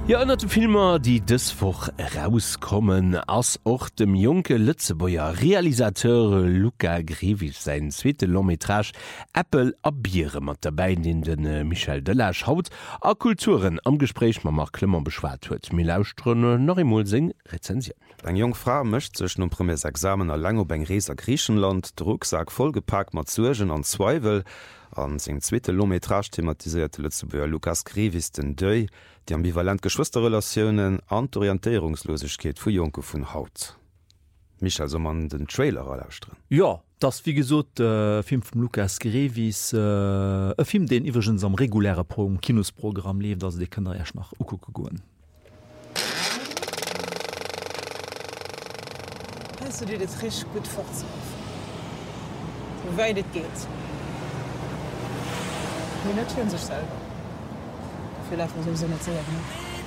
Ja, ënner de Filmer, die dëswoch rauskommen, ass och dem junge Lützebauer Realisateur Luca Grevich sein zweete Longmetrage Apple a Biere mat dabei in den Michel Delage haut a Kulturen am Gespräch ma Mark Klemmer beschwart huet. Milaustrnne noch emul seng Rezension. Eng jong Frau mëcht sech no premiers Examen a lang op eng Rees a Griechenland, Drucksack vollgepackt mat Zugen an Zweifel. An seg zweete Longmetrage thematisierte Lützebauer Lucas Grevich den Dëi, die ambivalent Geschwisterrelationioen an d'Orientierungslosigkeet vu Joke vun Haut. Mich also man den Trailer erläuschtren. Ja, das wie gesot Film vum Lucas Grevich e Film den iwwergens am reguläre Kinosprogramm lebt, also de kënner erch nach Ukuke goen. Kannst du dir das richtig gut fortsetzen? Wie weit es geht. Die notieren sich selber. Vielleicht muss ich sie nicht sehen.